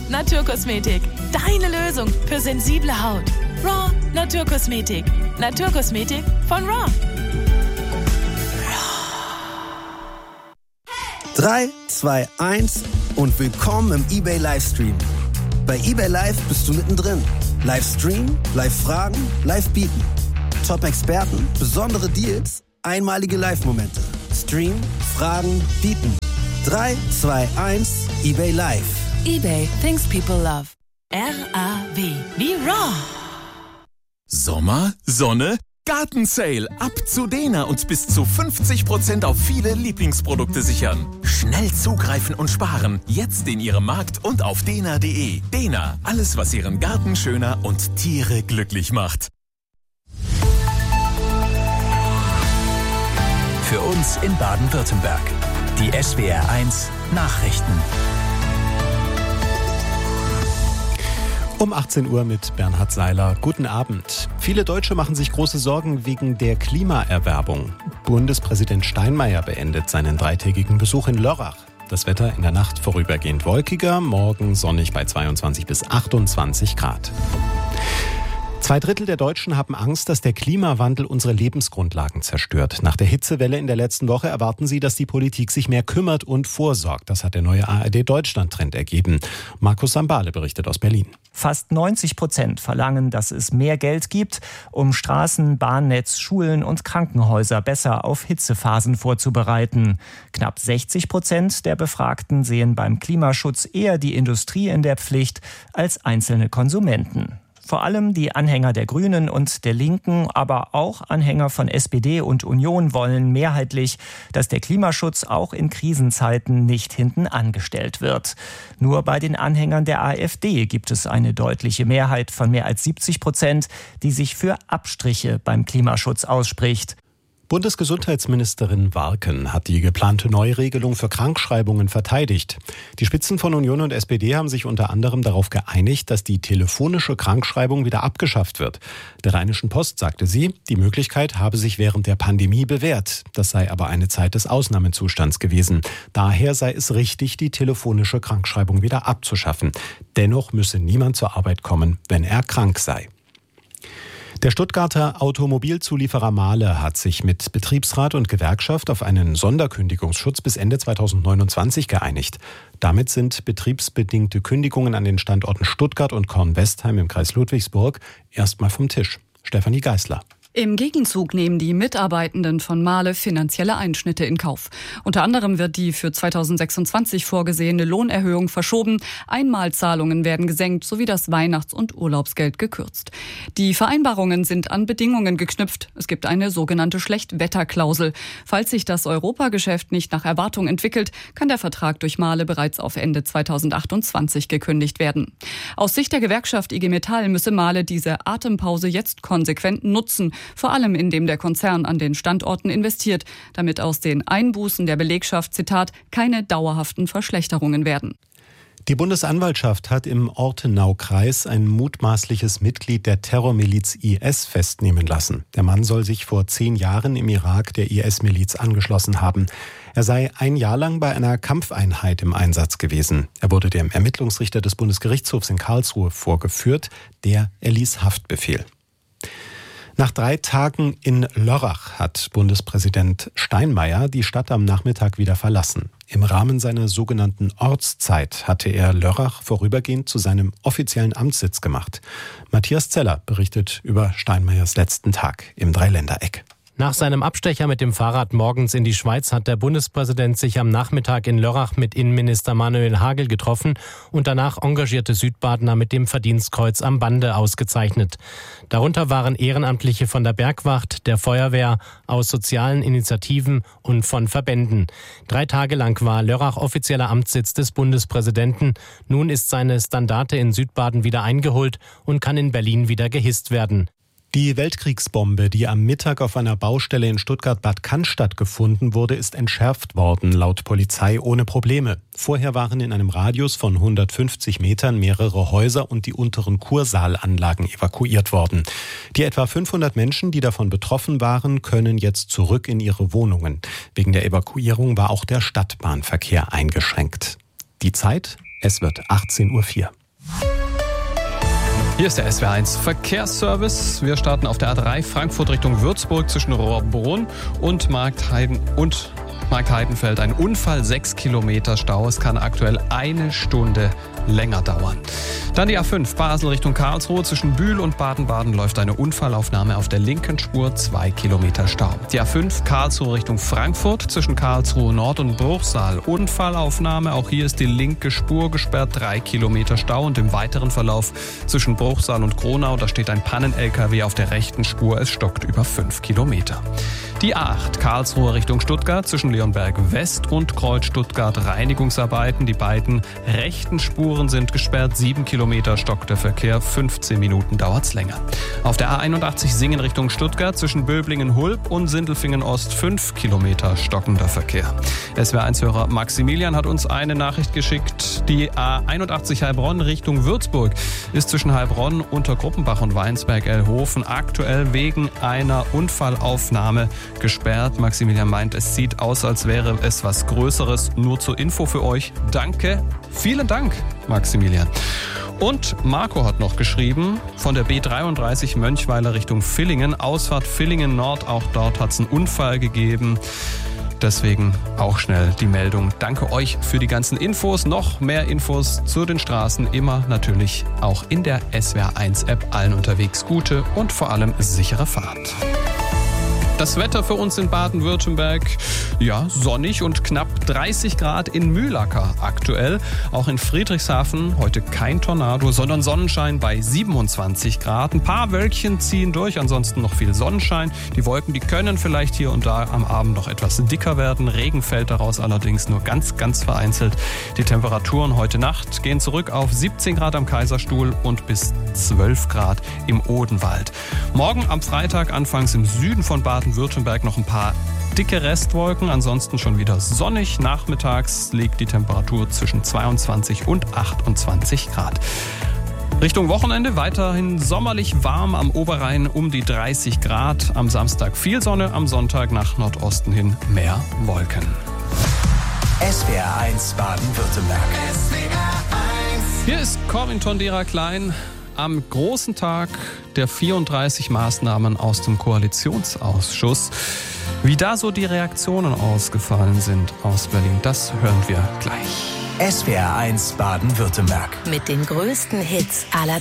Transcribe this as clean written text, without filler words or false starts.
Naturkosmetik. Deine Lösung für sensible Haut. Raw Naturkosmetik. Naturkosmetik von Raw. 3, 2, 1 und willkommen im eBay Livestream. Bei eBay Live bist du mittendrin. Livestream, Live-Fragen, Live-Bieten. Top-Experten, besondere Deals, einmalige Live-Momente. Stream, Fragen, Bieten. 3, 2, 1, eBay Live. eBay, things people love. R-A-W, wie Raw. Sommer, Sonne, Gartensale. Ab zu Dena und bis zu 50% auf viele Lieblingsprodukte sichern. Schnell zugreifen und sparen. Jetzt in Ihrem Markt und auf dena.de. Dena, alles was Ihren Garten schöner und Tiere glücklich macht. Für uns in Baden-Württemberg. Die SWR1 Nachrichten. Um 18 Uhr mit Bernhard Seiler. Guten Abend. Viele Deutsche machen sich große Sorgen wegen der Klimaerwärmung. Bundespräsident Steinmeier beendet seinen 3-tägigen Besuch in Lörrach. Das Wetter in der Nacht vorübergehend wolkiger, morgen sonnig bei 22 bis 28 Grad. 2/3 der Deutschen haben Angst, dass der Klimawandel unsere Lebensgrundlagen zerstört. Nach der Hitzewelle in der letzten Woche erwarten sie, dass die Politik sich mehr kümmert und vorsorgt. Das hat der neue ARD-Deutschland-Trend ergeben. Markus Sambale berichtet aus Berlin. Fast 90% verlangen, dass es mehr Geld gibt, um Straßen, Bahnnetz, Schulen und Krankenhäuser besser auf Hitzephasen vorzubereiten. Knapp 60% der Befragten sehen beim Klimaschutz eher die Industrie in der Pflicht als einzelne Konsumenten. Vor allem die Anhänger der Grünen und der Linken, aber auch Anhänger von SPD und Union wollen mehrheitlich, dass der Klimaschutz auch in Krisenzeiten nicht hinten angestellt wird. Nur bei den Anhängern der AfD gibt es eine deutliche Mehrheit von mehr als 70%, die sich für Abstriche beim Klimaschutz ausspricht. Bundesgesundheitsministerin Warken hat die geplante Neuregelung für Krankschreibungen verteidigt. Die Spitzen von Union und SPD haben sich unter anderem darauf geeinigt, dass die telefonische Krankschreibung wieder abgeschafft wird. Der Rheinischen Post sagte sie, die Möglichkeit habe sich während der Pandemie bewährt. Das sei aber eine Zeit des Ausnahmezustands gewesen. Daher sei es richtig, die telefonische Krankschreibung wieder abzuschaffen. Dennoch müsse niemand zur Arbeit kommen, wenn er krank sei. Der Stuttgarter Automobilzulieferer Mahle hat sich mit Betriebsrat und Gewerkschaft auf einen Sonderkündigungsschutz bis Ende 2029 geeinigt. Damit sind betriebsbedingte Kündigungen an den Standorten Stuttgart und Kornwestheim im Kreis Ludwigsburg erstmal vom Tisch. Stefanie Geißler. Im Gegenzug nehmen die Mitarbeitenden von Mahle finanzielle Einschnitte in Kauf. Unter anderem wird die für 2026 vorgesehene Lohnerhöhung verschoben, Einmalzahlungen werden gesenkt sowie das Weihnachts- und Urlaubsgeld gekürzt. Die Vereinbarungen sind an Bedingungen geknüpft. Es gibt eine sogenannte Schlechtwetterklausel. Falls sich das Europageschäft nicht nach Erwartung entwickelt, kann der Vertrag durch Mahle bereits auf Ende 2028 gekündigt werden. Aus Sicht der Gewerkschaft IG Metall müsse Mahle diese Atempause jetzt konsequent nutzen, vor allem indem der Konzern an den Standorten investiert, damit aus den Einbußen der Belegschaft, Zitat, keine dauerhaften Verschlechterungen werden. Die Bundesanwaltschaft hat im Ortenaukreis ein mutmaßliches Mitglied der Terrormiliz IS festnehmen lassen. Der Mann soll sich vor 10 Jahren im Irak der IS-Miliz angeschlossen haben. Er sei 1 Jahr lang bei einer Kampfeinheit im Einsatz gewesen. Er wurde dem Ermittlungsrichter des Bundesgerichtshofs in Karlsruhe vorgeführt. Der erließ Haftbefehl. Nach 3 Tagen in Lörrach hat Bundespräsident Steinmeier die Stadt am Nachmittag wieder verlassen. Im Rahmen seiner sogenannten Ortszeit hatte er Lörrach vorübergehend zu seinem offiziellen Amtssitz gemacht. Matthias Zeller berichtet über Steinmeiers letzten Tag im Dreiländereck. Nach seinem Abstecher mit dem Fahrrad morgens in die Schweiz hat der Bundespräsident sich am Nachmittag in Lörrach mit Innenminister Manuel Hagel getroffen und danach engagierte Südbadener mit dem Verdienstkreuz am Bande ausgezeichnet. Darunter waren Ehrenamtliche von der Bergwacht, der Feuerwehr, aus sozialen Initiativen und von Verbänden. 3 Tage lang war Lörrach offizieller Amtssitz des Bundespräsidenten. Nun ist seine Standarte in Südbaden wieder eingeholt und kann in Berlin wieder gehisst werden. Die Weltkriegsbombe, die am Mittag auf einer Baustelle in Stuttgart-Bad Cannstatt gefunden wurde, ist entschärft worden, laut Polizei ohne Probleme. Vorher waren in einem Radius von 150 Metern mehrere Häuser und die unteren Kursaalanlagen evakuiert worden. Die etwa 500 Menschen, die davon betroffen waren, können jetzt zurück in ihre Wohnungen. Wegen der Evakuierung war auch der Stadtbahnverkehr eingeschränkt. Die Zeit, es wird 18:04 Uhr. Hier ist der SWR1 Verkehrsservice. Wir starten auf der A3 Frankfurt Richtung Würzburg zwischen Rohrbrunn und Marktheidenfeld. Ein Unfall, 6 Kilometer Stau. Es kann aktuell 1 Stunde länger dauern. Dann die A5 Basel Richtung Karlsruhe. Zwischen Bühl und Baden-Baden läuft eine Unfallaufnahme auf der linken Spur, 2 Kilometer Stau. Die A5 Karlsruhe Richtung Frankfurt. Zwischen Karlsruhe Nord und Bruchsal Unfallaufnahme. Auch hier ist die linke Spur gesperrt, 3 Kilometer Stau. Und im weiteren Verlauf zwischen Bruchsal und Kronau, da steht ein Pannen-LKW auf der rechten Spur. Es stockt über 5 Kilometer. Die A8 Karlsruhe Richtung Stuttgart zwischen Leonberg West und Kreuz Stuttgart Reinigungsarbeiten. Die beiden rechten Spuren sind gesperrt. 7 Kilometer stockt der Verkehr. 15 Minuten dauert's länger. Auf der A81 Singen Richtung Stuttgart zwischen Böblingen-Hulb und Sindelfingen-Ost 5 Kilometer stockender Verkehr. SWR1-Hörer Maximilian hat uns eine Nachricht geschickt. Die A81 Heilbronn Richtung Würzburg ist zwischen Heilbronn, Untergruppenbach und Weinsberg-Elhofen aktuell wegen einer Unfallaufnahme gesperrt. Maximilian meint, es sieht aus, als wäre es was Größeres. Nur zur Info für euch. Danke. Vielen Dank, Maximilian. Und Marco hat noch geschrieben, von der B33 Mönchweiler Richtung Villingen, Ausfahrt Villingen Nord, auch dort hat es einen Unfall gegeben. Deswegen auch schnell die Meldung. Danke euch für die ganzen Infos. Noch mehr Infos zu den Straßen immer natürlich auch in der SWR1-App. Allen unterwegs gute und vor allem sichere Fahrt. Das Wetter für uns in Baden-Württemberg, ja, sonnig und knapp 30 Grad in Mühlacker aktuell. Auch in Friedrichshafen heute kein Tornado, sondern Sonnenschein bei 27 Grad. Ein paar Wölkchen ziehen durch, ansonsten noch viel Sonnenschein. Die Wolken, die können vielleicht hier und da am Abend noch etwas dicker werden. Regen fällt daraus allerdings nur ganz, ganz vereinzelt. Die Temperaturen heute Nacht gehen zurück auf 17 Grad am Kaiserstuhl und bis 12 Grad im Odenwald. Morgen am Freitag anfangs im Süden von Baden-Württemberg noch ein paar dicke Restwolken, ansonsten schon wieder sonnig. Nachmittags liegt die Temperatur zwischen 22 und 28 Grad. Richtung Wochenende weiterhin sommerlich warm, am Oberrhein um die 30 Grad. Am Samstag viel Sonne, am Sonntag nach Nordosten hin mehr Wolken. SWR1 Baden-Württemberg. Hier ist Corinne Tondera-Klein. Am großen Tag der 34 Maßnahmen aus dem Koalitionsausschuss. Wie da so die Reaktionen ausgefallen sind aus Berlin, das hören wir gleich. SWR1 Baden-Württemberg. Mit den größten Hits aller